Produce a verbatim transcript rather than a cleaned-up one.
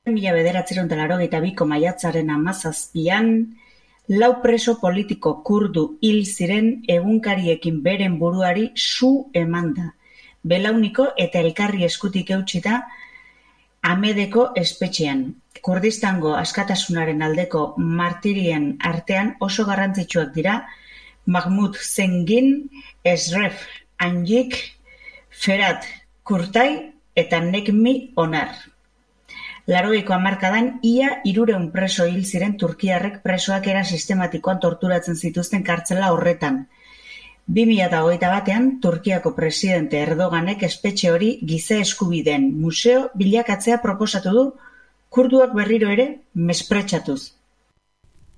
Mila bederatziehun eta laurogeita biko maiatzaren hamazazpian, lau preso politiko kurdu hil ziren egunkariekin beren buruari su emanda, belauniko eta elkarri eskutik eutsita Amedeko espetxean. Kurdistango askatasunaren aldeko martirien artean oso garrantzitsuak dira Mahmud Zengin, Esref Anjik, Ferhat Kurtai eta Nekmi Onar. Laurogeiko hamarkadan ia hirurehun preso hil ziren turkiarrek presoak era sistematikoan torturatzen zituzten kartzela horretan. bi mila hogeita batean, Turkiako presidente Erdoganek espetxe hori giza eskubideen museo bilakatzea proposatu du, kurduak berriro ere mespretxatuz.